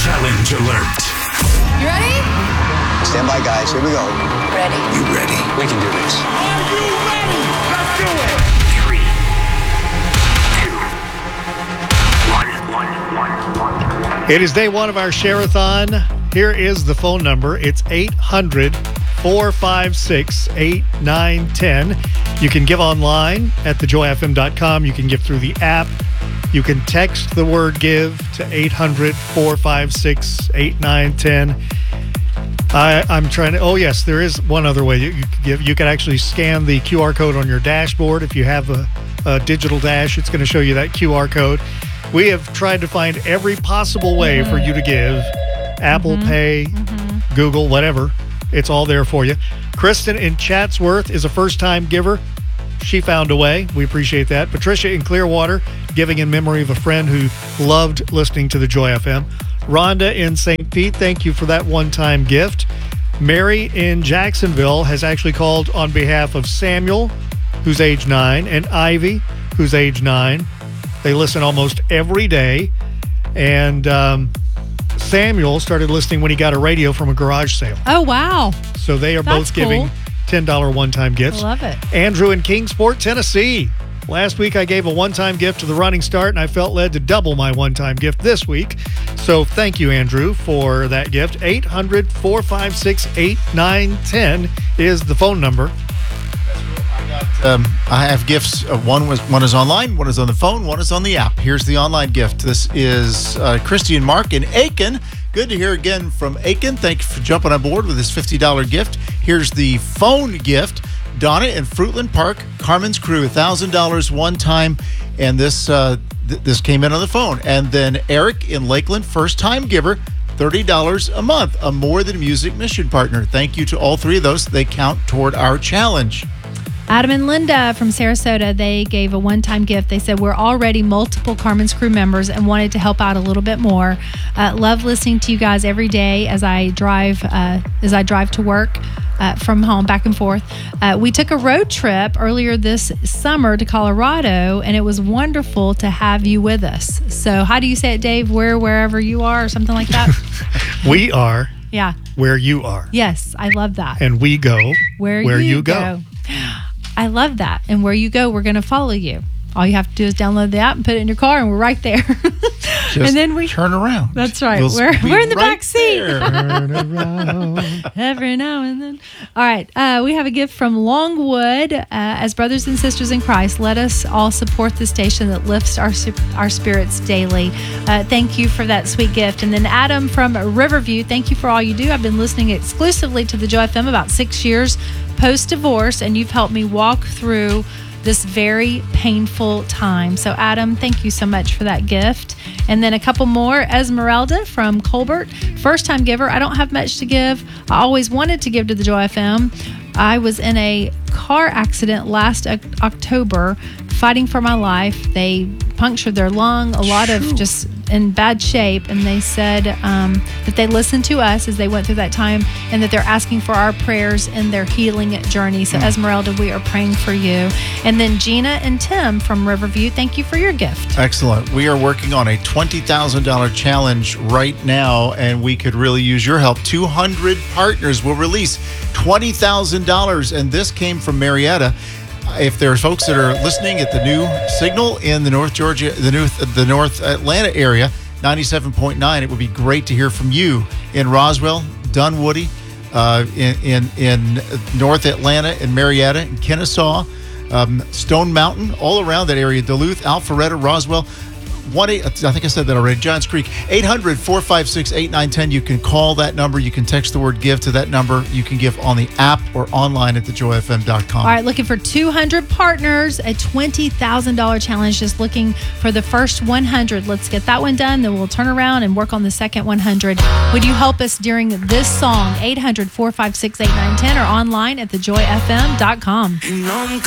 Challenge alert. You ready? Stand by, guys. Here we go. Ready. You ready? We can do this. Are you ready? Let's do it. 3, 2, 1. It is day one of our Share-a-thon. Here is the phone number. It's 800-456-8910. You can give online at thejoyfm.com. You can give through the app. You can text the word give to 800-456-8910. I'm trying to, oh yes, there is one other way you can give. You can actually scan the QR code on your dashboard. If you have a digital dash, it's going to show you that QR code. We have tried to find every possible way for you to give. Apple Pay, Google, whatever. It's all there for you. Kristen in Chatsworth is a first-time giver. She found a way. We appreciate that. Patricia in Clearwater, giving in memory of a friend who loved listening to the Joy FM. Rhonda in St. Pete, thank you for that one-time gift. Mary in Jacksonville has actually called on behalf of Samuel, who's age 9, and Ivy, who's age 9. They listen almost every day. And Samuel started listening when he got a radio from a garage sale. Oh, wow. So they are both giving $10 one-time gifts. I love it. Andrew in Kingsport, Tennessee. Last week I gave a one-time gift to the Running Start, and I felt led to double my one-time gift this week. So thank you, Andrew, for that gift. 800-456-8910 is the phone number. I have gifts. One is online, one is on the phone, one is on the app. Here's the online gift. This is Christy and Mark in Aiken. Good to hear again from Aiken. Thank you for jumping on board with this $50 gift. Here's the phone gift. Donna in Fruitland Park, Carmen's Crew, $1,000 one time, and this came in on the phone. And then Eric in Lakeland, first time giver, $30 a month, a More Than Music mission partner. Thank you to all three of those. They count toward our challenge. Adam and Linda from Sarasota, they gave a one-time gift. They said, we're already multiple Carmen's Crew members and wanted to help out a little bit more. Love listening to you guys every day as I drive to work from home, back and forth. We took a road trip earlier this summer to Colorado, and it was wonderful to have you with us. So how do you say it, Dave? Wherever you are, or something like that? We are where you are. Yes, I love that. And we go where you go. I love that. And where you go, we're going to follow you. All you have to do is download the app and put it in your car, and we're right there. And then we turn around. That's right. We're in the back seat. Turn around every now and then. All right. We have a gift from Longwood. As brothers and sisters in Christ, let us all support the station that lifts our spirits daily. Thank you for that sweet gift. And then Adam from Riverview, thank you for all you do. I've been listening exclusively to the Joy FM about 6 years post-divorce, and you've helped me walk through this very painful time. So Adam, thank you so much for that gift. And then a couple more. Esmeralda from Colbert, first time giver. I don't have much to give. I always wanted to give to the Joy FM. I was in a car accident last October, fighting for my life. They punctured their lung, a lot of just in bad shape, and they said that they listened to us as they went through that time, and that they're asking for our prayers in their healing journey. So Esmeralda, we are praying for you. And then Gina and Tim from Riverview, thank you for your gift. Excellent. We are working on a $20,000 challenge right now, and we could really use your help. 200 partners will release $20,000, and this came from Marietta. If there are folks that are listening at the new signal in the North Georgia, the North Atlanta area, 97.9, it would be great to hear from you in Roswell, Dunwoody, in North Atlanta, in Marietta, in Kennesaw, Stone Mountain, all around that area, Duluth, Alpharetta, Roswell. I think I said that already. Johns Creek, 800-456-8910. You can call that number. You can text the word give to that number. You can give on the app or online at thejoyfm.com. All right, looking for 200 partners, a $20,000 challenge. Just looking for the first 100. Let's get that one done. Then we'll turn around and work on the second 100. Would you help us during this song? 800-456-8910 or online at thejoyfm.com.